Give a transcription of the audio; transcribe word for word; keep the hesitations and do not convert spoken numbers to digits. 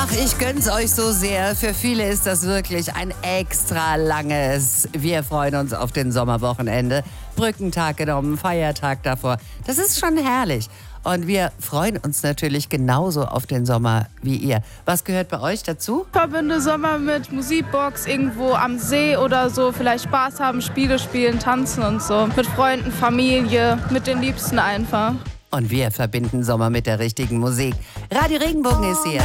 Ach, ich gönn's euch so sehr. Für viele ist das wirklich ein extra langes. Wir freuen uns auf den Sommerwochenende. Brückentag genommen, Feiertag davor. Das ist schon herrlich. Und wir freuen uns natürlich genauso auf den Sommer wie ihr. Was gehört bei euch dazu? Ich verbinde Sommer mit Musikbox irgendwo am See oder so. Vielleicht Spaß haben, Spiele spielen, tanzen und so. Mit Freunden, Familie, mit den Liebsten einfach. Und wir verbinden Sommer mit der richtigen Musik. Radio Regenbogen ist hier.